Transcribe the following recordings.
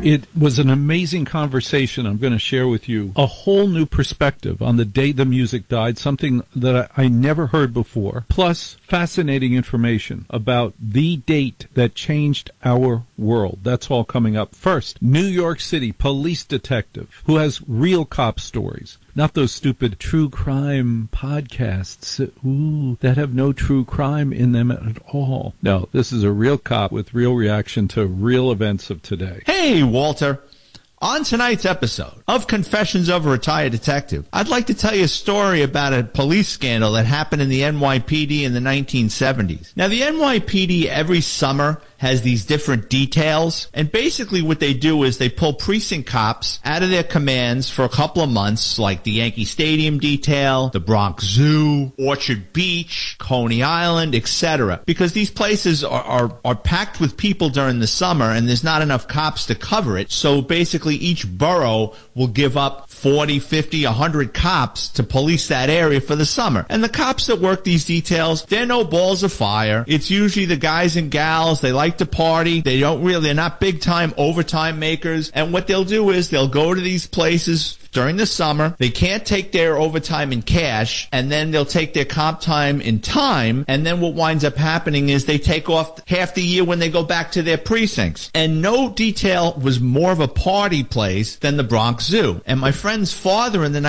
It was an amazing conversation. I'm going to share with you a whole new perspective on the day the music died, something that I never heard before, plus fascinating information about the date that changed our world. That's all coming up. First, New York City police detective who has real cop stories. Not those stupid true crime podcasts, that have no true crime in them at all. No, this is a real cop with real reaction to real events of today. Hey, Walter. On tonight's episode of Confessions of a Retired Detective, I'd like to tell you a story about a police scandal that happened in the NYPD in the 1970s. Now, the NYPD every summer has these different details, and basically what they do is they pull precinct cops out of their commands for a couple of months, like the Yankee Stadium detail, the Bronx Zoo, Orchard Beach, Coney Island, etc. Because these places are packed with people during the summer, and there's not enough cops to cover it, so basically each borough will give up 40, 50, 100 cops to police that area for the summer. And the cops that work these details, they're no balls of fire. It's usually the guys and gals, they like to party. They're not big time overtime makers. And what they'll do is they'll go to these places during the summer. They can't take their overtime in cash, and then they'll take their comp time in time, and then what winds up happening is they take off half the year when they go back to their precincts. And no detail was more of a party place than the Bronx Zoo. And my friend's father in the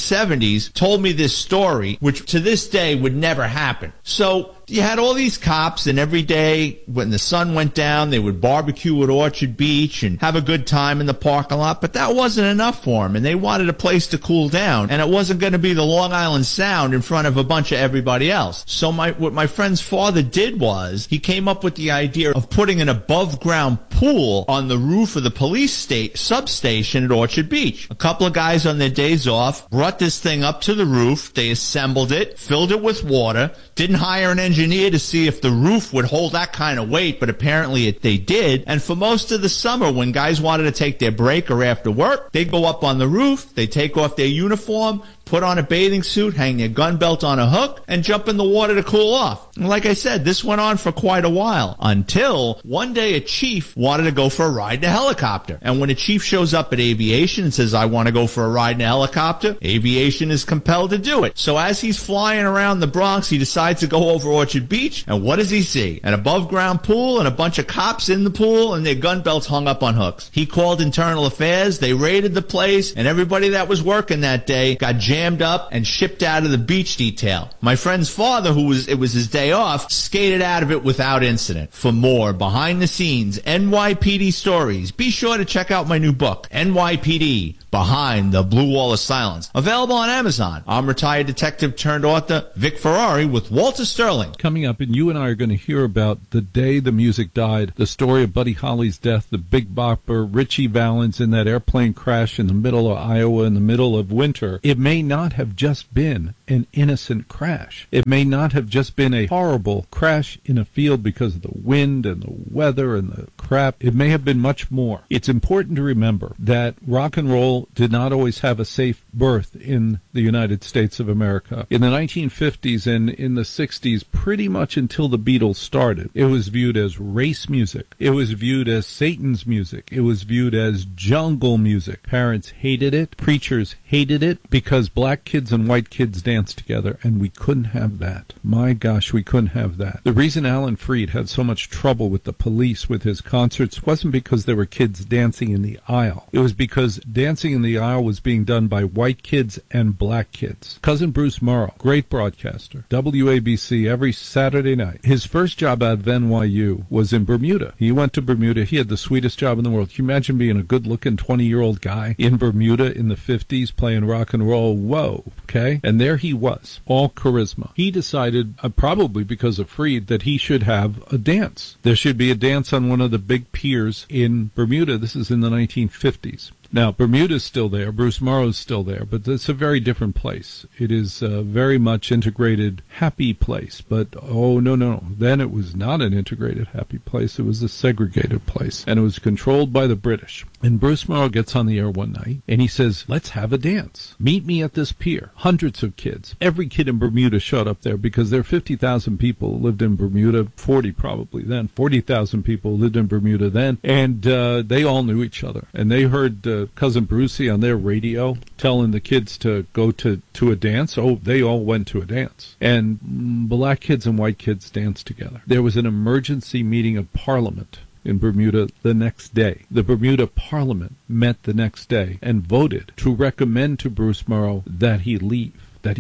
1970s told me this story, which to this day would never happen. So you had all these cops, and every day when the sun went down, they would barbecue at Orchard Beach and have a good time in the parking lot, but that wasn't enough for them, and they wanted a place to cool down, and it wasn't going to be the Long Island Sound in front of a bunch of everybody else. So what my friend's father did was he came up with the idea of putting an above-ground pool on the roof of the police substation at Orchard Beach. A couple of guys on their days off brought this thing up to the roof, they assembled it, filled it with water, didn't hire an engineer to see if the roof would hold that kind of weight, but apparently they did. And for most of the summer, when guys wanted to take their break or after work, they'd go up on the roof, they'd take off their uniform, put on a bathing suit, hang their gun belt on a hook, and jump in the water to cool off. And like I said, this went on for quite a while, until one day a chief wanted to go for a ride in a helicopter. And when a chief shows up at aviation and says, I want to go for a ride in a helicopter, aviation is compelled to do it. So as he's flying around the Bronx, he decides to go over Orchard Beach, and what does he see? An above-ground pool and a bunch of cops in the pool and their gun belts hung up on hooks. He called Internal Affairs, they raided the place, and everybody that was working that day got jammed up and shipped out of the beach detail. My friend's father, it was his day off, skated out of it without incident. For more behind-the-scenes NYPD stories, be sure to check out my new book, NYPD, Behind the Blue Wall of Silence. Available on Amazon. I'm retired detective turned author Vic Ferrari with Walter Sterling. Coming up, and you and I are going to hear about the day the music died, the story of Buddy Holly's death, the Big Bopper, Ritchie Valens in that airplane crash in the middle of Iowa in the middle of winter. It may not have just been an innocent crash. It may not have just been a horrible crash in a field because of the wind and the weather and the crap. It may have been much more. It's important to remember that rock and roll did not always have a safe birth in the United States of America. In the 1950s and in the 60s, pretty much until the Beatles started, it was viewed as race music. It was viewed as Satan's music. It was viewed as jungle music. Parents hated it. Preachers hated it because black kids and white kids danced together, and we couldn't have that. My gosh, we couldn't have that. The reason Alan Freed had so much trouble with the police with his concerts wasn't because there were kids dancing in the aisle. It was because dancing in the aisle was being done by white kids and black kids. Cousin Bruce Morrow, great broadcaster, WABC every Saturday night. His first job out of NYU was in Bermuda. He went to Bermuda. He had the sweetest job in the world. Can you imagine being a good-looking 20-year-old guy in Bermuda in the 50s playing rock and roll? Whoa, okay? And there he was, all charisma. He decided, probably because of Freed, that he should have a dance. There should be a dance on one of the big piers in Bermuda. This is in the 1950s. Now, Bermuda's still there. Bruce Morrow's still there, but it's a very different place. It is a very much integrated, happy place. But, no. Then it was not an integrated, happy place. It was a segregated place, and it was controlled by the British. And Bruce Morrow gets on the air one night, and he says, let's have a dance. Meet me at this pier. Hundreds of kids. Every kid in Bermuda showed up there because there are 50,000 people who lived in Bermuda, 40 probably then, 40,000 people lived in Bermuda then, and they all knew each other. And they heard Cousin Brucey on their radio telling the kids to go to a dance. Oh, they all went to a dance. And black kids and white kids danced together. There was an emergency meeting of Parliament in Bermuda the next day. The Bermuda Parliament met the next day and voted to recommend to Bruce Morrow that he leave.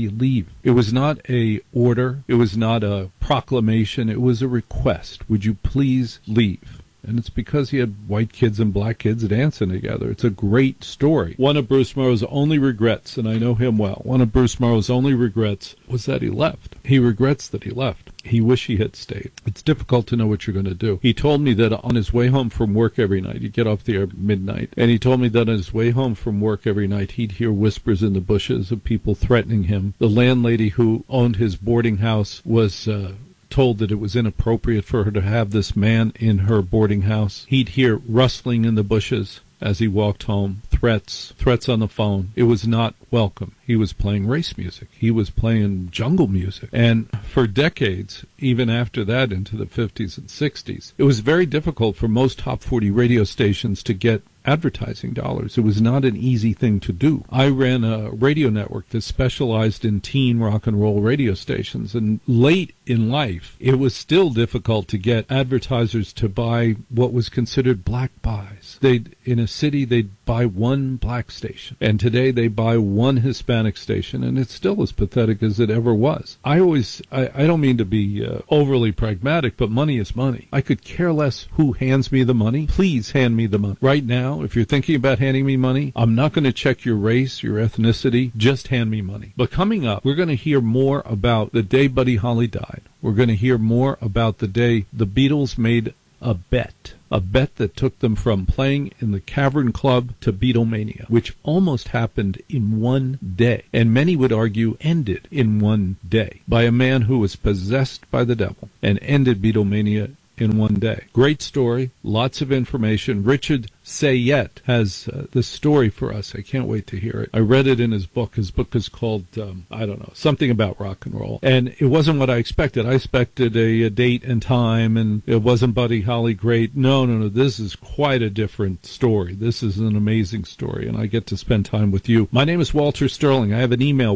It was not a order. It was not a proclamation. It was a request. Would you please leave? And it's because he had white kids and black kids dancing together. It's a great story. One of Bruce Morrow's only regrets, and I know him well, one of Bruce Morrow's only regrets was that he left. He regrets that he left. He wished he had stayed. It's difficult to know what you're going to do. He told me that on his way home from work every night, he'd get off the air at midnight, and he told me that on his way home from work every night, he'd hear whispers in the bushes of people threatening him. The landlady who owned his boarding house was told that it was inappropriate for her to have this man in her boarding house. He'd hear rustling in the bushes as he walked home, threats on the phone. It was not welcome. He was playing race music. He was playing jungle music. And for decades, even after that into the 50s and 60s, it was very difficult for most top 40 radio stations to get advertising dollars. It was not an easy thing to do. I ran a radio network that specialized in teen rock and roll radio stations, and late in life, it was still difficult to get advertisers to buy what was considered black buys. In a city, they'd buy one black station, and today they buy one Hispanic station, and it's still as pathetic as it ever was. I don't mean to be overly pragmatic, but money is money. I could care less who hands me the money. Please hand me the money. Right now, if you're thinking about handing me money, I'm not going to check your race, your ethnicity. Just hand me money. But coming up, we're going to hear more about the day Buddy Holly died. We're going to hear more about the day the Beatles made a bet that took them from playing in the Cavern Club to Beatlemania, which almost happened in one day, and many would argue ended in one day, by a man who was possessed by the devil, and ended Beatlemania in one day. Great story, lots of information. Richard Sayet has the story for us. I can't wait to hear it. I read it in his book. His book is called, something about rock and roll. And it wasn't what I expected. I expected a date and time, and it wasn't Buddy Holly great. No. This is quite a different story. This is an amazing story, and I get to spend time with you. My name is Walter Sterling. I have an email,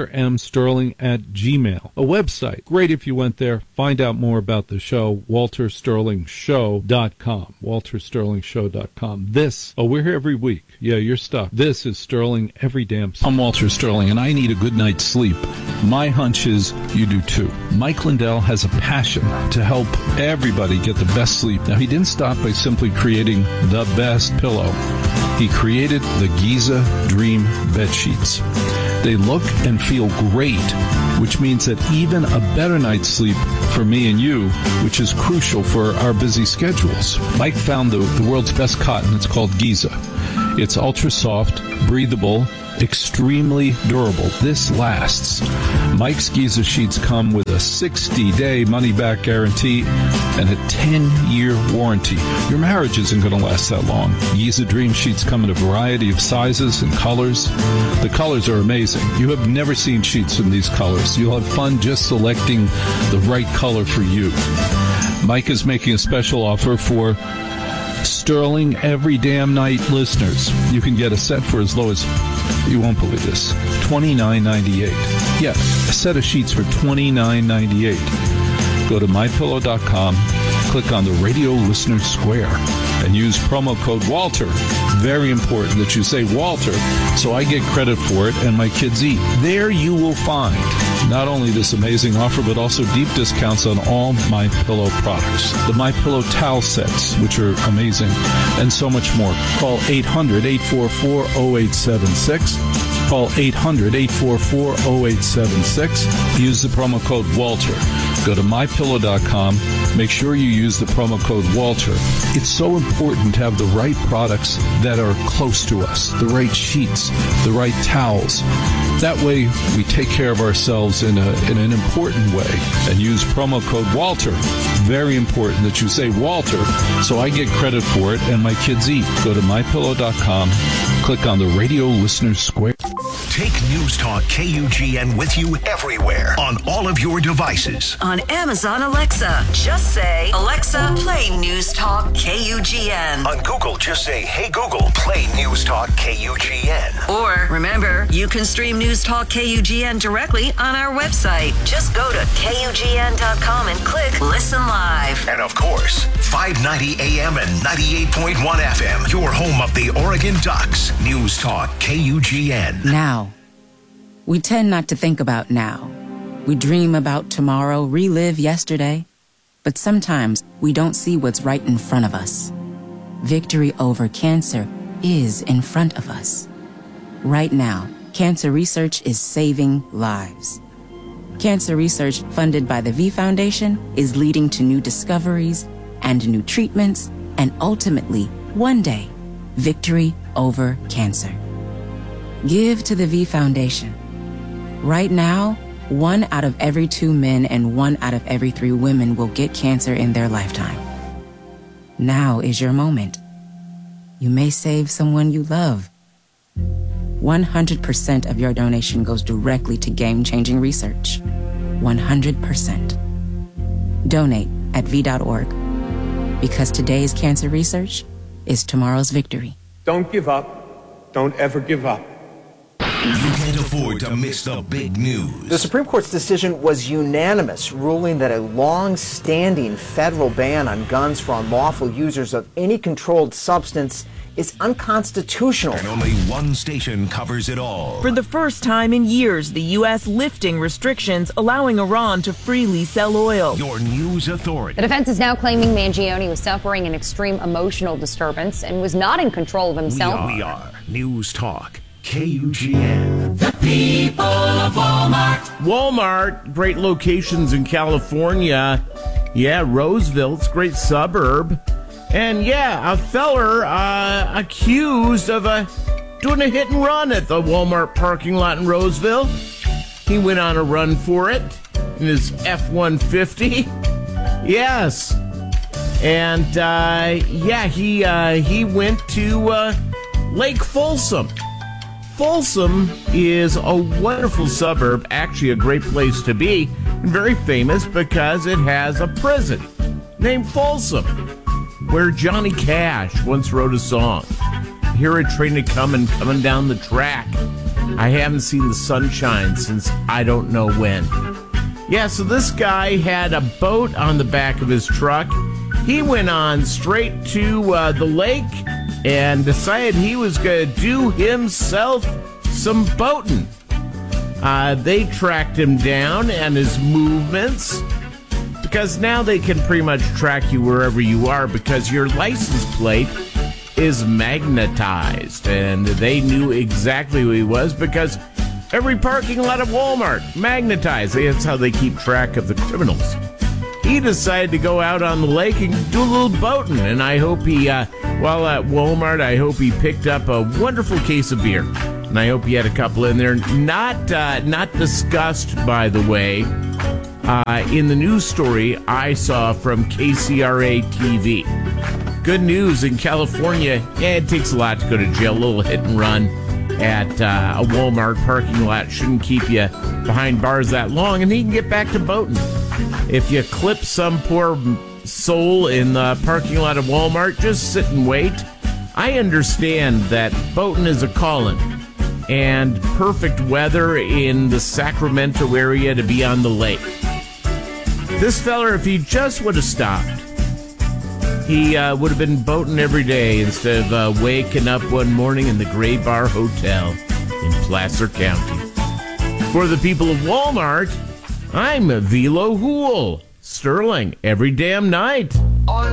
waltermsterling@gmail. A website. Great if you went there. Find out more about the show, waltersterlingshow.com. waltersterlingshow.com. We're here every week. Yeah, you're stuck. This is Sterling every damn Sunday. I'm Walter Sterling, and I need a good night's sleep. My hunch is you do too. Mike Lindell has a passion to help everybody get the best sleep. Now, he didn't stop by simply creating the best pillow. He created the Giza Dream Bed Sheets. They look and feel great, which means that even a better night's sleep for me and you, which is crucial for our busy schedules. Mike found the world's best cotton. It's called Giza. It's ultra soft, breathable, extremely durable. This lasts. Mike's Giza sheets come with a 60-day money-back guarantee and a 10-year warranty. Your marriage isn't going to last that long. Giza Dream Sheets come in a variety of sizes and colors. The colors are amazing. You have never seen sheets in these colors. You'll have fun just selecting the right color for you. Mike is making a special offer for Sterling Every Damn Night listeners. You can get a set for as low as, you won't believe this, $29.98. Yeah, a set of sheets for $29.98. Go to mypillow.com, click on the Radio Listener Square, and use promo code Walter. Very important that you say Walter, so I get credit for it and my kids eat. There you will find not only this amazing offer, but also deep discounts on all MyPillow products. The MyPillow towel sets, which are amazing, and so much more. Call 800-844-0876. Call 800-844-0876. Use the promo code Walter. Go to mypillow.com. Make sure you use the promo code Walter. It's so important important to have the right products that are close to us, the right sheets, the right towels. That way, we take care of ourselves in an important way, and use promo code WALTER. Very important that you say Walter, so I get credit for it and my kids eat. Go to MyPillow.com, click on the Radio Listener Square. Take News Talk KUGN with you everywhere on all of your devices. On Amazon Alexa, just say, Alexa, play News Talk KUGN. On Google, just say, hey Google, play News Talk KUGN. Or, remember, you can stream News Talk KUGN directly on our website. Just go to KUGN.com and click Listen Live. And of course, 590 AM and 98.1 FM, your home of the Oregon Ducks. News Talk KUGN. Now. We tend not to think about now. We dream about tomorrow, relive yesterday. But sometimes we don't see what's right in front of us. Victory over cancer is in front of us. Right now, cancer research is saving lives. Cancer research funded by the V Foundation is leading to new discoveries and new treatments and ultimately, one day, victory over cancer. Give to the V Foundation. Right now, 1 out of every 2 men and 1 out of every 3 women will get cancer in their lifetime. Now is your moment. You may save someone you love. 100% of your donation goes directly to game-changing research. 100%. Donate at V.org. Because today's cancer research is tomorrow's victory. Don't give up. Don't ever give up. You can't afford to miss the big news. The Supreme Court's decision was unanimous, ruling that a long-standing federal ban on guns for unlawful users of any controlled substance is unconstitutional. And only one station covers it all. For the first time in years, the U.S. lifting restrictions, allowing Iran to freely sell oil. Your news authority. The defense is now claiming Mangione was suffering an extreme emotional disturbance and was not in control of himself. We are News Talk KUGN. The people of Walmart. Walmart, great locations in California. Yeah, Rosevelle's a great suburb. And yeah, a feller accused of doing a hit and run at the Walmart parking lot in Roseville. He went on a run for it in his F-150. Yes. And he went to Lake Folsom. Folsom is a wonderful suburb, actually a great place to be, and very famous because it has a prison named Folsom, where Johnny Cash once wrote a song. Hear a train coming down the track. I haven't seen the sunshine since I don't know when. Yeah, so this guy had a boat on the back of his truck. He went on straight to the lake and decided he was going to do himself some boating. They tracked him down and his movements, because now they can pretty much track you wherever you are because your license plate is magnetized. And they knew exactly who he was because every parking lot of Walmart magnetized. That's how they keep track of the criminals. He decided to go out on the lake and do a little boating, and I hope he, while at Walmart, I hope he picked up a wonderful case of beer, and I hope he had a couple in there. Not discussed, by the way, in the news story I saw from KCRA TV. Good news in California. Yeah, it takes a lot to go to jail. A little hit and run at a Walmart parking lot shouldn't keep you behind bars that long, and he can get back to boating. If you clip some poor soul in the parking lot of Walmart, just sit and wait. I understand that boating is a calling, and perfect weather in the Sacramento area to be on the lake. This feller, if he just would have stopped, he would have been boating every day instead of waking up one morning in the Gray Bar Hotel in Placer County. For the people of Walmart, I'm Velo Hool. Sterling, every damn night.